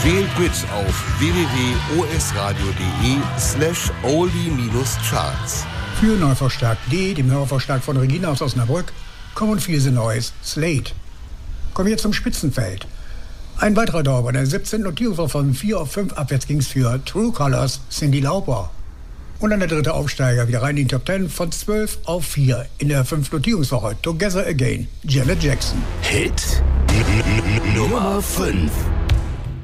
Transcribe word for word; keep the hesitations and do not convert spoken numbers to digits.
Wählt mit auf w w w punkt o s radio punkt d e slash oldie-charts. Für Neuverstärkt punkt de, dem Hörerverstärk von Regina aus Osnabrück, kommen viele Neues, Slate. Kommen wir zum Spitzenfeld. Ein weiterer Dauer, der siebzehnten Notierung von vier auf fünf abwärts ging's für True Colors, Cyndi Lauper. Und dann der dritte Aufsteiger, wieder rein in die Top zehn von zwölf auf vier in der fünften Notierungswoche. Together Again, Janet Jackson. Hit Nummer fünf.